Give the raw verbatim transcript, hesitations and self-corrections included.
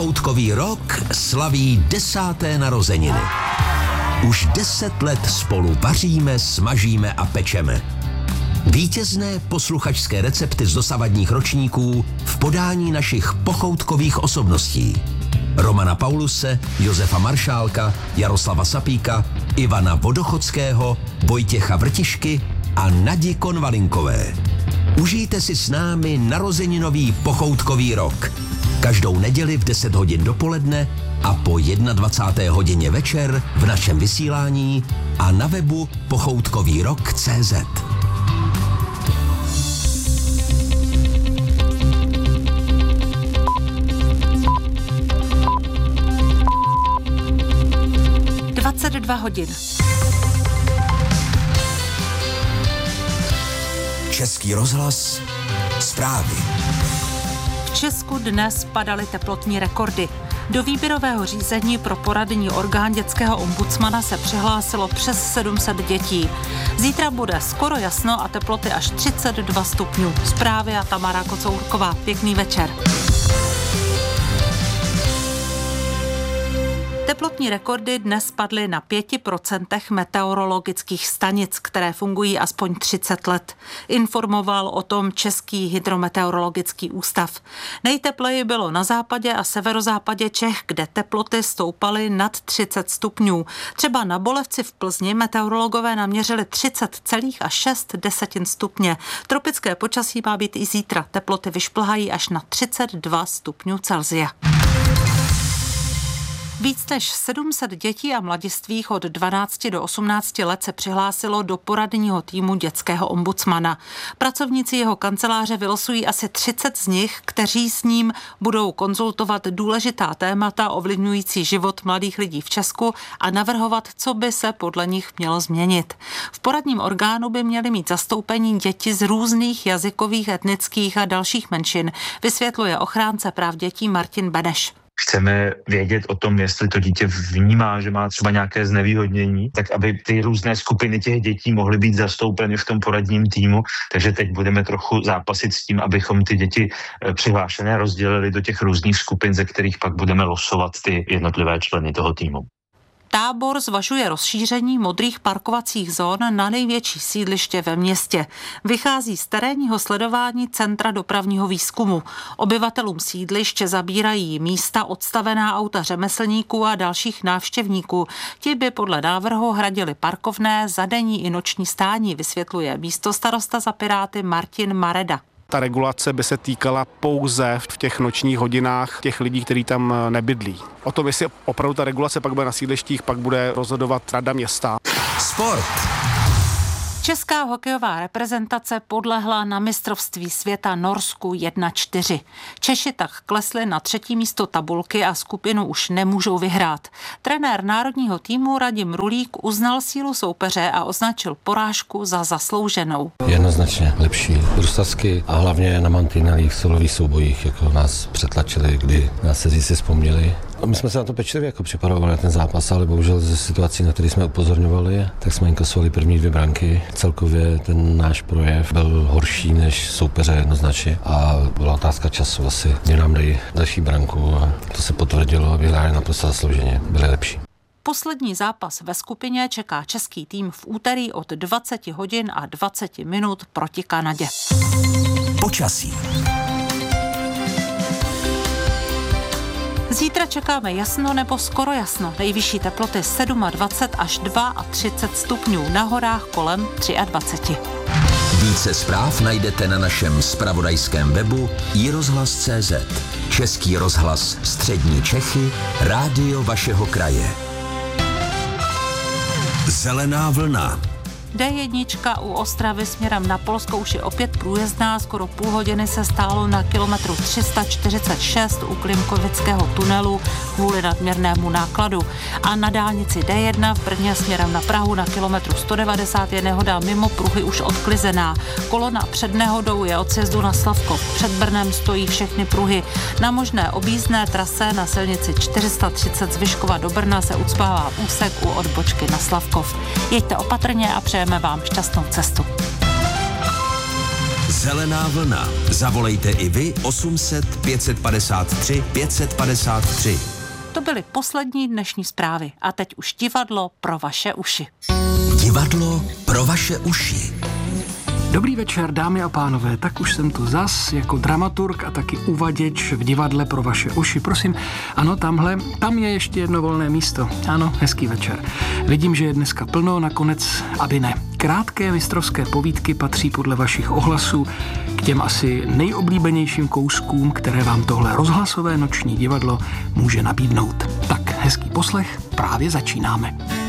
Pochoutkový rok slaví desáté narozeniny. Už deset let spolu vaříme, smažíme a pečeme. Vítězné posluchačské recepty z dosavadních ročníků v podání našich pochoutkových osobností. Romana Pauluse, Josefa Maršálka, Jaroslava Sapíka, Ivana Vodochodského, Vojtěcha Vrtišky a Nadi Konvalinkové. Užijte si s námi narozeninový pochoutkový rok. Každou neděli v deset hodin dopoledne a po dvacáté jedné hodině večer v našem vysílání a na webu pochoutkový rok tečka cé zet. dvacet dva hodin. Český rozhlas, zprávy. V Česku dnes padaly teplotní rekordy. Do výběrového řízení pro poradní orgán dětského ombudsmana se přihlásilo přes sedm set dětí. Zítra bude skoro jasno a teploty až třicet dva stupňů. Zprávy a Tamara Kocourková. Pěkný večer. Teplotní rekordy dnes padly na pěti procentech meteorologických stanic, které fungují aspoň třicet let. Informoval o tom Český hydrometeorologický ústav. Nejtepleji bylo na západě a severozápadě Čech, kde teploty stoupaly nad třicet stupňů. Třeba na Bolevci v Plzni meteorologové naměřili třicet celá šest stupně. Tropické počasí má být i zítra. Teploty vyšplhají až na třicet dva stupňů Celsia. Víc než sedm set dětí a mladistvých od dvanácti do osmnácti let se přihlásilo do poradního týmu dětského ombudsmana. Pracovníci jeho kanceláře vylosují asi třicet z nich, kteří s ním budou konzultovat důležitá témata ovlivňující život mladých lidí v Česku a navrhovat, co by se podle nich mělo změnit. V poradním orgánu by měly mít zastoupení děti z různých jazykových, etnických a dalších menšin, vysvětluje ochránce práv dětí Martin Beneš. Chceme vědět o tom, jestli to dítě vnímá, že má třeba nějaké znevýhodnění, tak aby ty různé skupiny těch dětí mohly být zastoupeny v tom poradním týmu. Takže teď budeme trochu zápasit s tím, abychom ty děti přihlášené rozdělili do těch různých skupin, ze kterých pak budeme losovat ty jednotlivé členy toho týmu. Tábor zvažuje rozšíření modrých parkovacích zón na největší sídliště ve městě. Vychází z terénního sledování Centra dopravního výzkumu. Obyvatelům sídliště zabírají místa odstavená auta řemeslníků a dalších návštěvníků. Ti by podle návrhu hradili parkovné za denní i noční stání, vysvětluje místostarosta za Piráty Martin Mareda. Ta regulace by se týkala pouze v těch nočních hodinách těch lidí, kteří tam nebydlí. O tom, jestli opravdu ta regulace pak bude na sídlištích, pak bude rozhodovat Rada města. Sport. Česká hokejová reprezentace podlehla na mistrovství světa Norsku jedna čtyři. Češi tak klesli na třetí místo tabulky a skupinu už nemůžou vyhrát. Trenér národního týmu Radim Rulík uznal sílu soupeře a označil porážku za zaslouženou. Jednoznačně lepší bruslařsky a hlavně na mantinelích solových soubojích, jako nás přetlačili, kdy nás se si vzpomněli. My jsme se na to pečlivě jako připravovali na ten zápas, ale bohužel ze situací, na které jsme upozorňovali, tak jsme inkasovali první dvě branky. Celkově ten náš projev byl horší než soupeře jednoznačně a byla otázka času asi, kdy nám dají další branku a to se potvrdilo a vyhráli naprosto zaslouženě, byli lepší. Poslední zápas ve skupině čeká český tým v úterý od dvacet hodin a dvacet minut proti Kanadě. Počasí. Zítra čekáme jasno nebo skoro jasno. Nejvyšší teploty dvacet sedm až třicet dva stupňů, na horách kolem dvacet tři. Více zpráv najdete na našem zpravodajském webu i rozhlas tečka cé zet. Český rozhlas Střední Čechy, rádio vašeho kraje. Zelená vlna. dé jedna u Ostravy směrem na Polsko už je opět průjezdná, skoro půl hodiny se stálo na kilometru tři sta čtyřicet šest u Klimkovického tunelu kvůli nadměrnému nákladu. A na dálnici dé jedna v Brně směrem na Prahu na kilometru sto devadesát je nehoda mimo pruhy už odklizená. Kolona před nehodou je od sjezdu na Slavkov. Před Brnem stojí všechny pruhy. Na možné objízdné trase na silnici čtyři sta třicet z Vyškova do Brna se ucpává úsek u odbočky na Slavkov. Jeďte opatrně a přejeme vám šťastnou cestu. Zelená vlna. Zavolejte i vy osm set pět padesát tři pět padesát tři. To byly poslední dnešní zprávy. A teď už divadlo pro vaše uši. Divadlo pro vaše uši. Dobrý večer, dámy a pánové, tak už jsem tu zas jako dramaturg a taky uvaděč v divadle pro vaše uši. Prosím, ano, tamhle, tam je ještě jedno volné místo. Ano, hezký večer. Vidím, že je dneska plno, nakonec, aby ne. Krátké mistrovské povídky patří podle vašich ohlasů k těm asi nejoblíbenějším kouskům, které vám tohle rozhlasové noční divadlo může nabídnout. Tak, hezký poslech, právě začínáme.